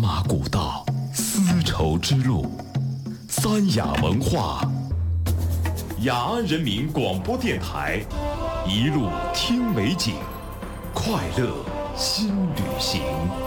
马古道，丝绸之路，三雅文化，雅安人民广播电台，一路听美景，快乐新旅行。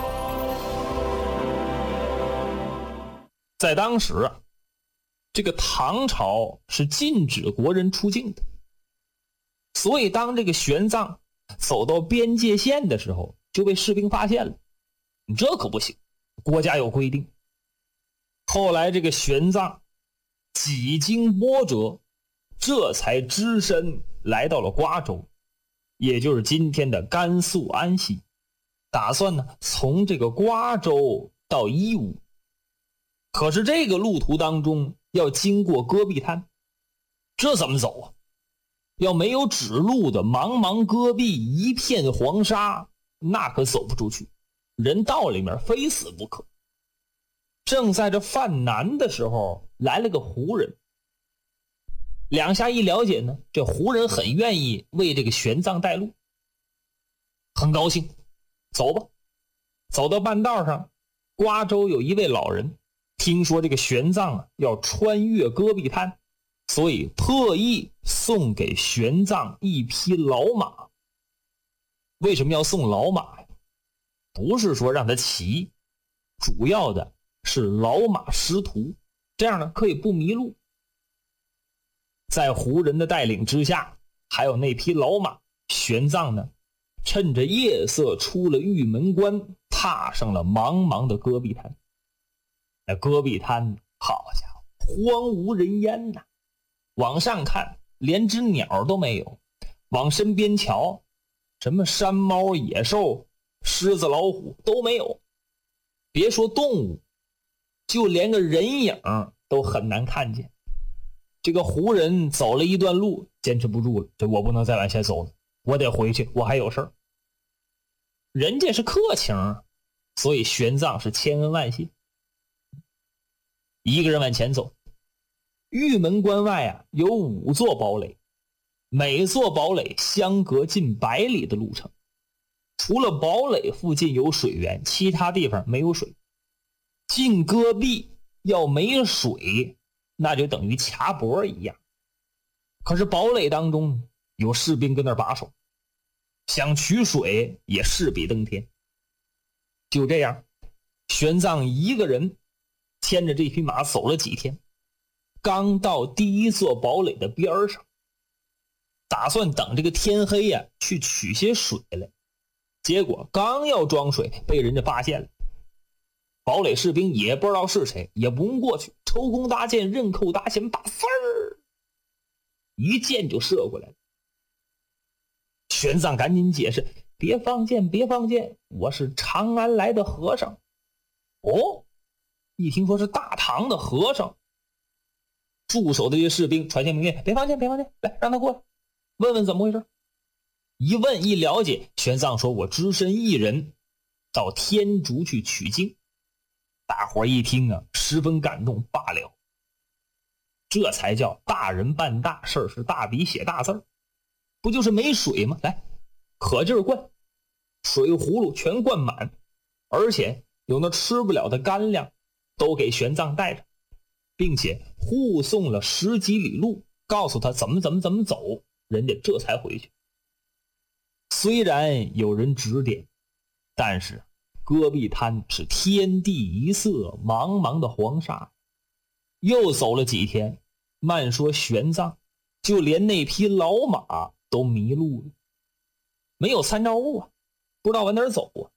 在当时啊，这个唐朝是禁止国人出境的，所以当这个玄奘走到边界线的时候，就被士兵发现了。你这可不行，国家有规定。后来这个玄奘几经波折，这才只身来到了瓜州，也就是今天的甘肃安西，打算呢从这个瓜州到义乌。可是这个路途当中要经过戈壁滩，这怎么走啊？要没有指路的茫茫戈壁，一片黄沙，那可走不出去，人到里面非死不可。正在这犯难的时候，来了个胡人。两下一了解呢，这胡人很愿意为这个玄奘带路，很高兴，走吧。走到半道上，瓜州有一位老人听说这个玄奘要穿越戈壁滩，所以特意送给玄奘一匹老马。为什么要送老马呀？不是说让他骑，主要的是老马识途，这样呢可以不迷路。在胡人的带领之下，还有那匹老马，玄奘呢趁着夜色出了玉门关，踏上了茫茫的戈壁滩。那戈壁滩，好家伙，荒无人烟呐！往上看，连只鸟都没有；往身边瞧，什么山猫、野兽、狮子、老虎都没有。别说动物，就连个人影都很难看见。这个胡人走了一段路，坚持不住了，这我不能再往前走了，我得回去，我还有事儿。人家是客情，所以玄奘是千恩万谢。一个人往前走，玉门关外啊有5座堡垒，每座堡垒相隔近100里的路程。除了堡垒附近有水源，其他地方没有水。进戈壁要没水，那就等于卡脖一样。可是堡垒当中有士兵跟那儿把守，想取水也势比登天。就这样，玄奘一个人牵着这匹马走了几天，刚到第一座堡垒的边上，打算等这个天黑呀去取些水来。结果刚要装水，被人家发现了。堡垒士兵也不知道是谁，也不用过去，抽弓搭箭，刃扣搭弦，把丝儿一箭就射过来了。玄奘赶紧解释：别放箭，别放箭，我是长安来的和尚。哦，一听说是大唐的和尚，驻守的这些士兵传下命令：别放箭，别放箭，来让他过来，问问怎么回事。一问一了解，玄奘说：我只身一人到天竺去取经。大伙一听啊，十分感动，罢了，这才叫大人办大事，是大笔写大字，不就是没水吗？来，可劲儿灌，水葫芦全灌满，而且有那吃不了的干粮都给玄奘带着，并且护送了10几里路，告诉他怎么走，人家这才回去。虽然有人指点，但是戈壁滩是天地一色，茫茫的黄沙。又走了几天，慢说玄奘，就连那匹老马都迷路了，没有参照物啊，不知道往哪儿走啊。